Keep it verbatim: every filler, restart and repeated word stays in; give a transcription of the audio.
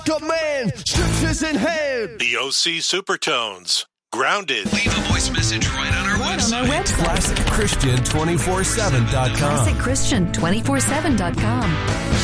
man, scriptures in hand. The O C Supertones. Grounded. Leave a voice message right on our right website. on our website. classic christian two four seven dot com. classic christian two four seven dot com.